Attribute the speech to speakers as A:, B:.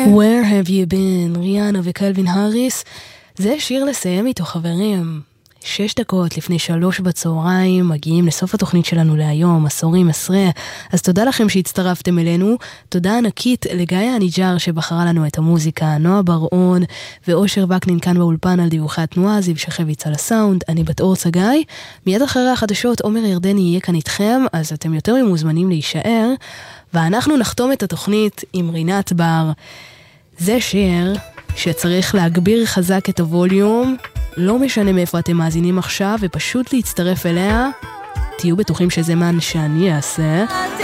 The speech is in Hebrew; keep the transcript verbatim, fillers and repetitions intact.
A: Where have you been? ריאנה וקלווין האריס. זה שיר לסיים איתו, חברים. שש דקות לפני שלוש בצהריים, מגיעים לסוף התוכנית שלנו להיום, עשורים עשרה. אז תודה לכם שהצטרפתם אלינו. תודה ענקית לגיא הניג'ר שבחרה לנו את המוזיקה, נועה ברעון ואושר וקנין כאן באולפן על דיווחי התנועה, זיו שחביץ על הסאונד, אני בת אור צגאי. מיד אחרי החדשות, עומר ירדני יהיה כאן איתכם, אז אתם יותר ממוזמנים להישאר. ואנחנו נחתום את התוכנית עם רינת בר. זה שיר שצריך להגביר חזק את הווליום, לא משנה מאיפה אתם מאזינים עכשיו, ופשוט להצטרף אליה. תהיו בטוחים שזה מה שאני אעשה.